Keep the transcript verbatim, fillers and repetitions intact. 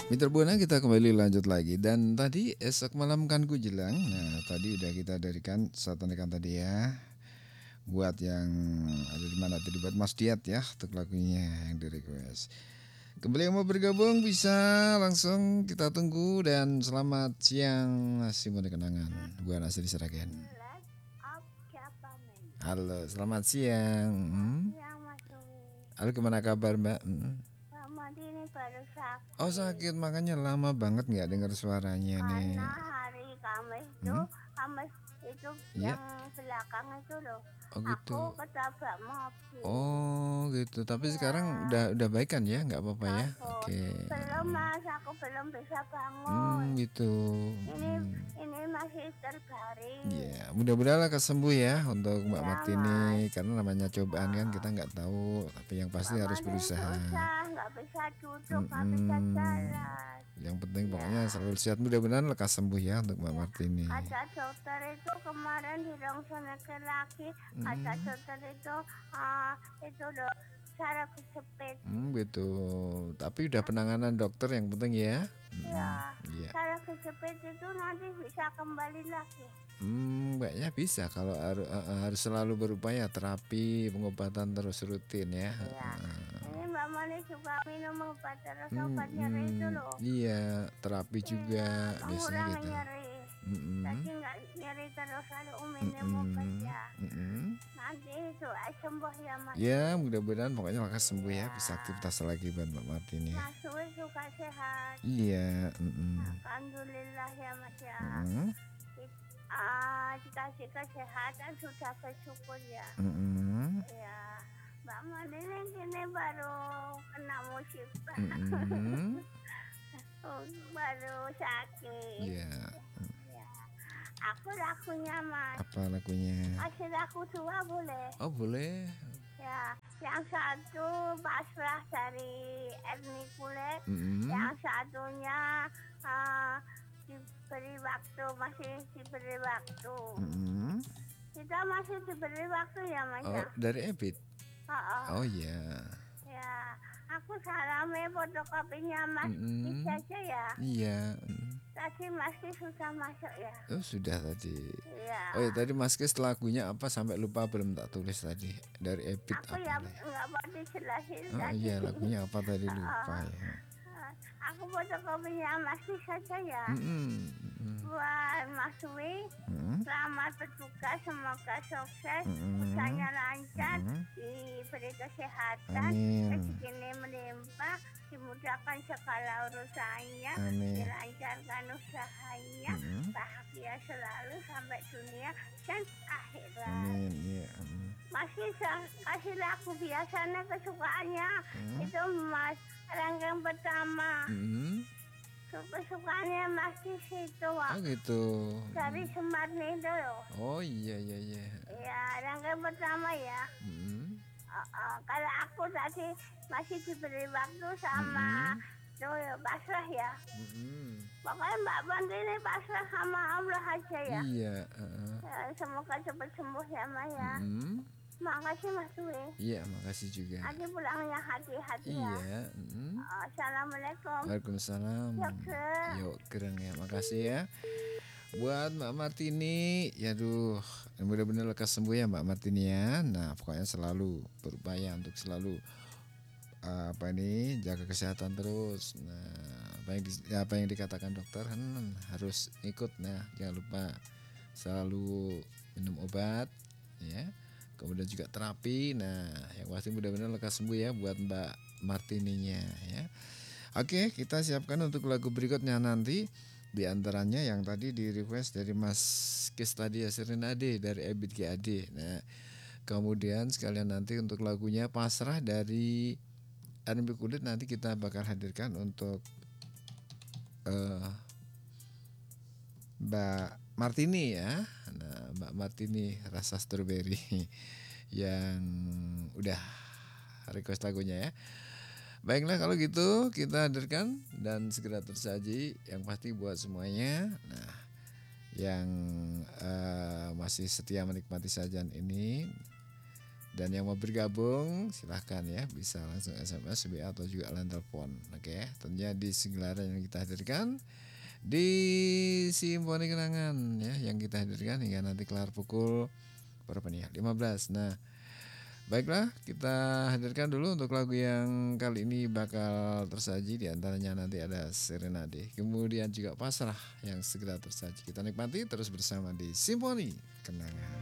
Mitra Buana, kita kembali lanjut lagi. Dan tadi esok malam kan ku jelang. Nah tadi udah kita darikan saatanikan tadi ya. Buat yang ada di mana tadi, buat Mas Diat ya, untuk lagunya yang di request. Kembali yang mau bergabung bisa langsung kita tunggu. Dan selamat siang Simone Kenangan, Buana Asri Seragen. Halo, selamat siang. Hmm? Halo, gimana kabar Mbak? Hmm? Ini baru sakit. Oh sakit, makanya lama banget nggak dengar suaranya nih. Karena hari Kamis itu, Hmm? Kamis itu Iya. yang belakang itu loh. Oh gitu. Aku ketabrak mobil. Oh gitu. Tapi Ya. sekarang udah udah baik kan ya, nggak apa-apa ya? Aku Oke. belum mas, aku belum bisa bangun. Hmm gitu. Ini Hmm. ini masih terbaring. Ya, mudah-mudahan lekas sembuh ya untuk Mbak Ya, Martini, Mas. karena namanya cobaan kan kita nggak tahu, tapi yang pasti Mama harus ini berusaha. susah, nggak bisa duduk, nggak Hmm, bisa jalan. yang penting Ya. pokoknya selalu sehat, mudah-mudahan lekas sembuh ya untuk Mbak Ya. Martini. Kata dokter itu kemarin di rongsoneker lagi, kata Hmm. dokter itu uh, itu loh saraf kejepit. Hmm gitu. Tapi udah penanganan dokter yang penting ya. Ya, Iya. saraf kejepit itu nanti bisa kembali lagi. Hmm, kayaknya bisa kalau harus, harus selalu berupaya terapi pengobatan terus rutin ya. Iya. Ini Mbak Mani juga minum obat terus, Hmm, obat nyeri itu hmm, loh. iya, terapi juga Iya, biasanya mengurangi gitu. nyeri. Mm-mm. Jadi nggak nyeri terus lalu minum obat ya. Mm-mm. Nanti itu eh, sembuh ya Mas. Ya, mudah-mudahan pokoknya lekas sembuh ya, bisa aktivitas lagi buat Mbak Martini. Mas Wi juga sehat. Iya. Mm-mm. Alhamdulillah ya Mas ya. Mm-mm. Ah, dikasih kesehatan sudah bersyukur ya. Mm-mm. Ya, Mbak Madini ini baru kena musibah. Mm-mm. Baru sakit. Iya. Ya. Aku lagunya Mas. Apa lagunya? Kasih lagu dua boleh? Oh boleh. Ya, yang satu pasrah dari Erni Kule, Mm-mm. yang satunya uh, diberi waktu, masih diberi waktu. Mm-mm. Kita masih diberi waktu ya Mas. Oh, dari Ebit. Oh, oh. Oh iya. Ya, aku salami fotokopinya Mas Mm-mm. Kis aja ya. Iya. Mm. Tadi Mas Kis sudah masuk ya. Oh sudah tadi. Iya. Oh ya tadi Mas Kis lagunya apa sampai lupa belum tak tulis tadi dari Ebit Aku apa ya nih? nggak mau dijelasin Oh tadi. iya lagunya apa tadi lupa ya. Aku fotokopinya Mas Kis saja ya. Mm-mm. Mm-mm. Buat Mas Wi, Mm-mm. selamat bertugas, semoga sukses, Mm-mm. usahanya lancar, Mm-mm. diberi kesehatan, Amin. rezekinya melimpah, dimudahkan segala urusannya, Amin. dilancarkan usahanya, Mm-mm. bahagia selalu sampai dunia dan akhirat. Amin. Iya. Mm. Masih kasih lagu biasanya kesukaannya Mm. itu Mas rangkaian pertama. Mm. Kesukaannya masih situ Oh gitu. dari Semar itu loh. Oh iya iya iya. Ya, rangkaian pertama ya. Mm. Uh, uh, kalau aku tadi masih diberi waktu sama tuh ya, pasrah ya. Mm. Pokoknya Mbak Bantu ini pasrah sama Allah aja ya. Iya. Uh. Ya, semoga cepat sembuh ya Mas ya. Mm. Makasih Mas Dwi. Iya makasih juga. Nanti pulangnya hati-hati ya. Iya. Mm. Uh, Assalamualaikum. Waalaikumsalam. Yuk, Keren. Yuk keren ya, makasih ya. Buat Mbak Martini, ya duh, benar-benar lekas sembuh ya Mbak Martini ya. Nah pokoknya selalu berupaya untuk selalu uh, apa ini jaga kesehatan terus. Nah apa yang, di, apa yang dikatakan dokter kan harus ikut. Nah jangan lupa selalu minum obat ya. Kemudian juga terapi. Nah yang pasti mudah-mudahan lekas sembuh ya buat Mbak Martininya ya. Oke, kita siapkan untuk lagu berikutnya nanti. Di antaranya yang tadi di request dari Mas Kis tadi ya, Serenade dari Ebit G A D. Nah, kemudian sekalian nanti untuk lagunya Pasrah dari R and B Kulit nanti kita bakal hadirkan untuk uh, Mbak Martini ya. Nah, Mbak Martini rasa strawberry yang udah request lagunya ya. Baiklah kalau gitu kita hadirkan dan segera tersaji yang pasti buat semuanya. Nah, yang uh, masih setia menikmati sajian ini Dan yang mau bergabung silahkan ya, bisa langsung S M S, W A, atau juga line telepon. Oke, tentunya di segelaran yang kita hadirkan di Simponi Kenangan ya, yang kita hadirkan hingga nanti kelar pukul berapa nih ya? lima belas. Nah, baiklah, kita hadirkan dulu untuk lagu yang kali ini bakal tersaji. Di antaranya nanti ada Serenade, kemudian juga Pasrah yang segera tersaji. Kita nikmati terus bersama di Simponi Kenangan.